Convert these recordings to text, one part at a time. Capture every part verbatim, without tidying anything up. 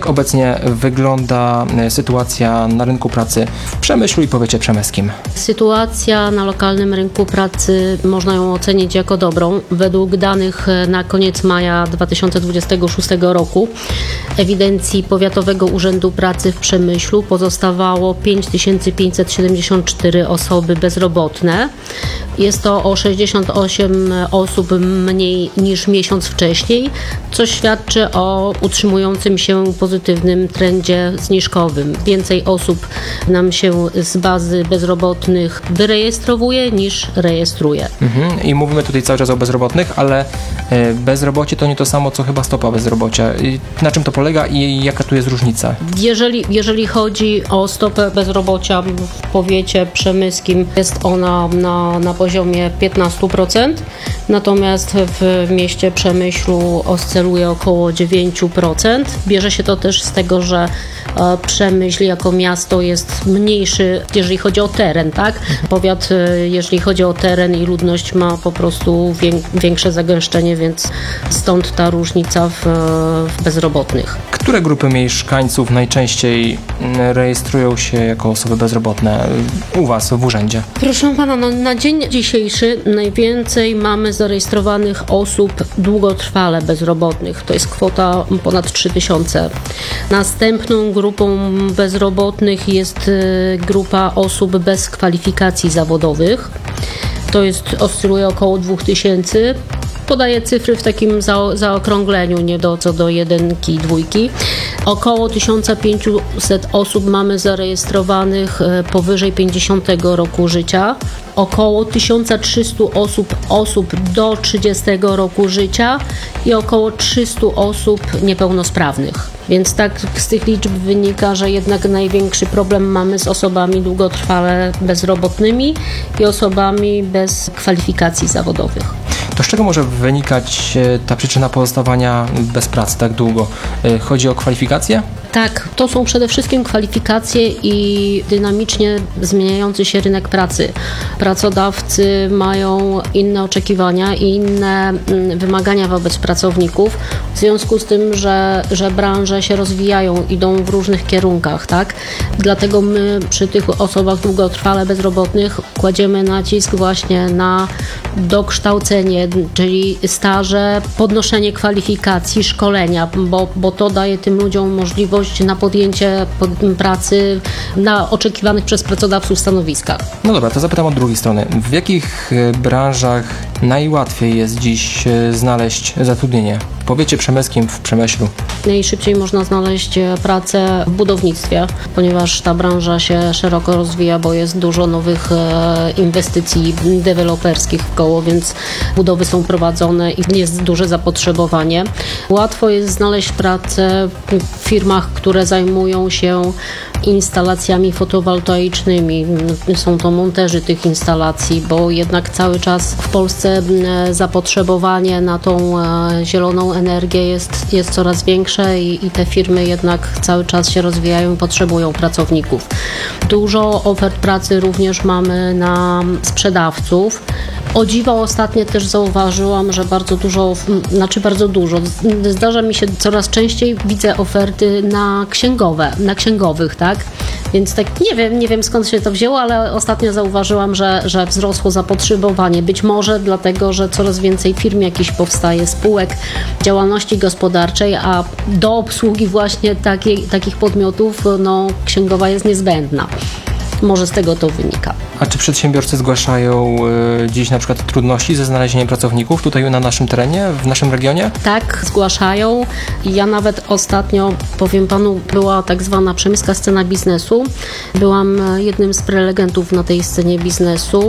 Jak obecnie wygląda sytuacja na rynku pracy w Przemyślu i powiecie przemyskim? Sytuacja na lokalnym rynku pracy można ją ocenić jako dobrą. Według danych na koniec maja dwa tysiące dwudziestego szóstego roku ewidencji Powiatowego Urzędu Pracy w Przemyślu pozostawało pięć tysięcy pięćset siedemdziesiąt cztery osoby bezrobotne. Jest to o sześćdziesiąt osiem osób mniej niż miesiąc wcześniej, co świadczy o utrzymującym się pozytywnym trendzie zniżkowym. Więcej osób nam się z bazy bezrobotnych wyrejestrowuje niż rejestruje. Mhm. I mówimy tutaj cały czas o bezrobotnych, ale bezrobocie to nie to samo, co chyba stopa bezrobocia. Na czym to polega i jaka tu jest różnica? Jeżeli, jeżeli chodzi o stopę bezrobocia w powiecie przemyskim, jest ona na, na poziomie piętnaście procent, natomiast w mieście Przemyślu oscyluje około dziewięć procent. Bierze się to też z tego, że Przemyśl jako miasto jest mniejszy, jeżeli chodzi o teren, tak? Powiat, jeżeli chodzi o teren i ludność, ma po prostu większe zagęszczenie, więc stąd ta różnica w, w bezrobotnych. Które grupy mieszkańców najczęściej rejestrują się jako osoby bezrobotne u Was w urzędzie? Proszę Pana, no, na dzień dzisiejszy najwięcej mamy zarejestrowanych osób długotrwale bezrobotnych. To jest kwota ponad trzy tysiące. Następną grupą bezrobotnych jest grupa osób bez kwalifikacji zawodowych. To jest, oscyluje około dwa tysiące. Podaję cyfry w takim za, zaokrągleniu, nie do, co do jedynki, dwójki. Około tysiąc pięćset osób mamy zarejestrowanych powyżej pięćdziesiątego roku życia. Około tysiąc trzysta osób, osób do trzydziestego roku życia i około trzysta osób niepełnosprawnych. Więc tak z tych liczb wynika, że jednak największy problem mamy z osobami długotrwale bezrobotnymi i osobami bez kwalifikacji zawodowych. To z czego może wynikać ta przyczyna pozostawania bez pracy tak długo? Chodzi o kwalifikacje? Tak, to są przede wszystkim kwalifikacje i dynamicznie zmieniający się rynek pracy. Pracodawcy mają inne oczekiwania i inne wymagania wobec pracowników, w związku z tym, że, że branże się rozwijają, idą w różnych kierunkach, tak? Dlatego my przy tych osobach długotrwale bezrobotnych kładziemy nacisk właśnie na dokształcenie, czyli staże, podnoszenie kwalifikacji, szkolenia, bo, bo to daje tym ludziom możliwość na podjęcie pracy na oczekiwanych przez pracodawców stanowiskach. No dobra, to zapytam od drugiej strony. W jakich branżach najłatwiej jest dziś znaleźć zatrudnienie? W powiecie przemyskim, w Przemyślu. Najszybciej można znaleźć pracę w budownictwie, ponieważ ta branża się szeroko rozwija, bo jest dużo nowych inwestycji deweloperskich wkoło, więc budowy są prowadzone i jest duże zapotrzebowanie. Łatwo jest znaleźć pracę w firmach, które zajmują się instalacjami fotowoltaicznymi. Są to monterzy tych instalacji, bo jednak cały czas w Polsce zapotrzebowanie na tą zieloną energię jest, jest coraz większe i, i te firmy jednak cały czas się rozwijają i potrzebują pracowników. Dużo ofert pracy również mamy na sprzedawców. O dziwo ostatnio też zauważyłam, że bardzo dużo, znaczy bardzo dużo, zdarza mi się coraz częściej, widzę oferty na księgowe, na księgowych, tak? Więc tak nie wiem, nie wiem skąd się to wzięło, ale ostatnio zauważyłam, że, że wzrosło zapotrzebowanie. Być może dlatego, że coraz więcej firm jakichś powstaje, spółek, działalności gospodarczej, a do obsługi właśnie takiej, takich podmiotów no, księgowa jest niezbędna. Może z tego to wynika. A czy przedsiębiorcy zgłaszają y, dziś na przykład trudności ze znalezieniem pracowników tutaj na naszym terenie, w naszym regionie? Tak, zgłaszają. Ja nawet ostatnio, powiem Panu, była tak zwana przemyska scena biznesu. Byłam jednym z prelegentów na tej scenie biznesu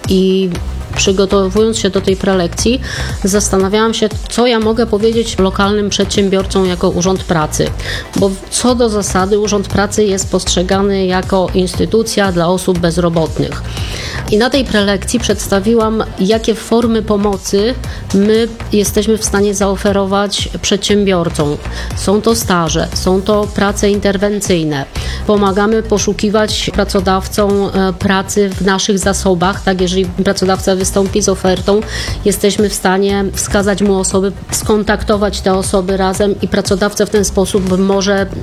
i przygotowując się do tej prelekcji, zastanawiałam się, co ja mogę powiedzieć lokalnym przedsiębiorcom jako Urząd Pracy. Bo co do zasady Urząd Pracy jest postrzegany jako instytucja dla osób bezrobotnych. I na tej prelekcji przedstawiłam, jakie formy pomocy my jesteśmy w stanie zaoferować przedsiębiorcom. Są to staże, są to prace interwencyjne. Pomagamy poszukiwać pracodawcom pracy w naszych zasobach. Tak, jeżeli pracodawca wystąpi z ofertą, jesteśmy w stanie wskazać mu osoby, skontaktować te osoby razem i pracodawca w ten sposób może